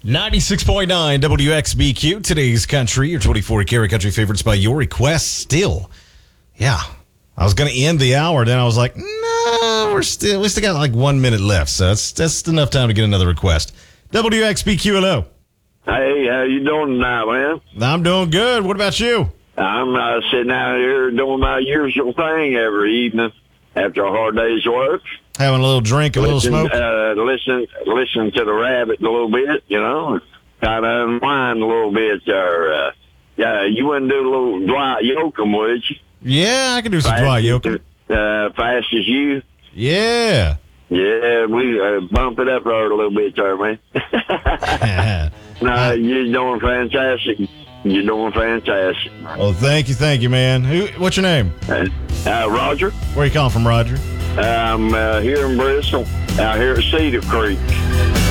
96.9 WXBQ, today's country, your 24-karat country favorites by your request. Still, yeah, I was going to end the hour, then I was like, no, we still got like 1 minute left, so that's enough time to get another request. WXBQ, hello. Hey, how you doing tonight, man? I'm doing good. What about you? I'm sitting out here doing my usual thing every evening after a hard day's work. Having a little drink, a little smoke? Listen to the rabbit a little bit, kind of unwind a little bit there. Yeah, you wouldn't do a little Dwight Yoakam, would you? Yeah, I can do some Dwight Yoakam. Fast as you? Yeah. Yeah, we bump it up there a little bit there, man. No, you're doing fantastic. You're doing fantastic. Well, thank you, man. What's your name? Roger. Where are you calling from, Roger? I'm here in Bristol, out here at Cedar Creek.